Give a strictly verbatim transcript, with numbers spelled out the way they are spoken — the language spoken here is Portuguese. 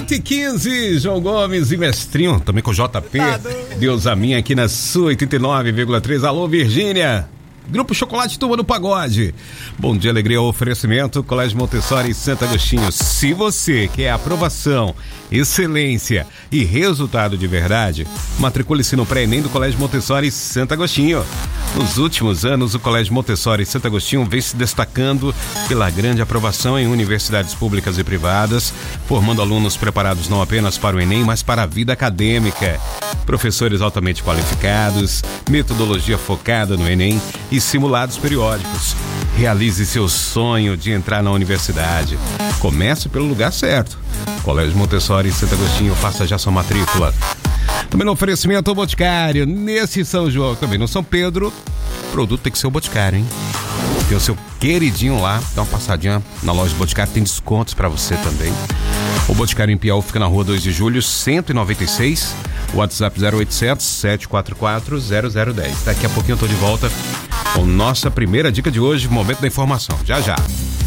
sete e quinze, João Gomes e Mestrinho, também com o J P. Deus a minha aqui na sua oitenta e nove vírgula três. Alô, Virgínia. Grupo Chocolate Turma do Pagode. Bom dia, alegria, oferecimento Colégio Montessori Santo Agostinho. Se você quer aprovação, excelência e resultado de verdade, matricule-se no pré-ENEM do Colégio Montessori Santo Agostinho. Nos últimos anos, o Colégio Montessori Santo Agostinho vem se destacando pela grande aprovação em universidades públicas e privadas, formando alunos preparados não apenas para o ENEM, mas para a vida acadêmica. Professores altamente qualificados, metodologia focada no ENEM e simulados periódicos. Realize seu sonho de entrar na universidade. Comece pelo lugar certo. Colégio Montessori Santo Agostinho, faça já sua matrícula. Também no oferecimento ao Boticário, nesse São João, também no São Pedro, o produto tem que ser o Boticário, hein? Tem o seu queridinho lá, dá uma passadinha na loja do Boticário, tem descontos pra você também. O Boticário em Piau fica na rua dois de julho, cento e noventa e seis, WhatsApp zero oitocentos, sete quatro quatro, zero zero um zero. Daqui a pouquinho eu tô de volta com nossa primeira dica de hoje, Momento da Informação. Já, já.